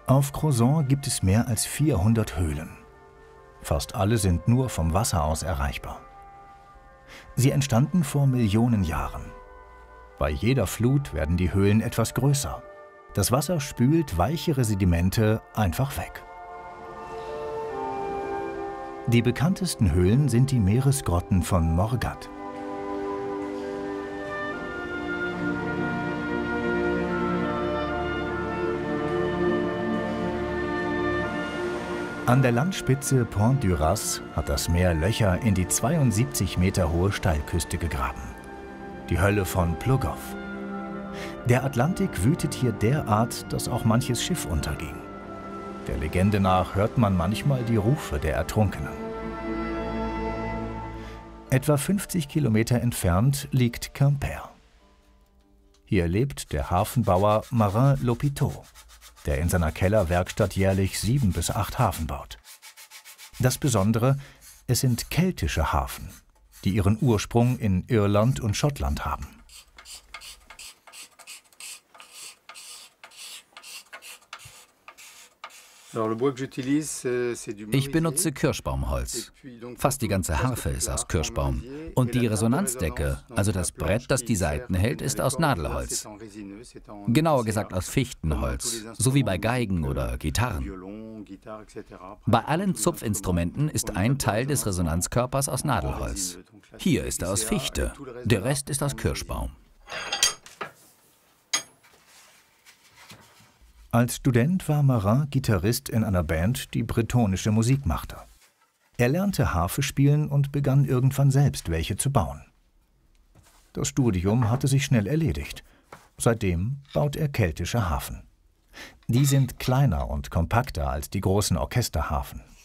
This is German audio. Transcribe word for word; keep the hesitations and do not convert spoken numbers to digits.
Auf Crozon gibt es mehr als vierhundert Höhlen. Fast alle sind nur vom Wasser aus erreichbar. Sie entstanden vor Millionen Jahren. Bei jeder Flut werden die Höhlen etwas größer. Das Wasser spült weichere Sedimente einfach weg. Die bekanntesten Höhlen sind die Meeresgrotten von Morgat. An der Landspitze Pont du Raz hat das Meer Löcher in die zweiundsiebzig Meter hohe Steilküste gegraben. Die Hölle von Plogow. Der Atlantik wütet hier derart, dass auch manches Schiff unterging. Der Legende nach hört man manchmal die Rufe der Ertrunkenen. Etwa fünfzig Kilometer entfernt liegt Quimper. Hier lebt der Hafenbauer Marin Lopiteau, der in seiner Kellerwerkstatt jährlich sieben bis acht Hafen baut. Das Besondere, es sind keltische Hafen, die ihren Ursprung in Irland und Schottland haben. Ich benutze Kirschbaumholz. Fast die ganze Harfe ist aus Kirschbaum. Und die Resonanzdecke, also das Brett, das die Saiten hält, ist aus Nadelholz. Genauer gesagt aus Fichtenholz, so wie bei Geigen oder Gitarren. Bei allen Zupfinstrumenten ist ein Teil des Resonanzkörpers aus Nadelholz. Hier ist er aus Fichte, der Rest ist aus Kirschbaum. Als Student war Marin Gitarrist in einer Band, die bretonische Musik machte. Er lernte Harfe spielen und begann irgendwann selbst welche zu bauen. Das Studium hatte sich schnell erledigt. Seitdem baut er keltische Harfen. Die sind kleiner und kompakter als die großen Orchesterharfen.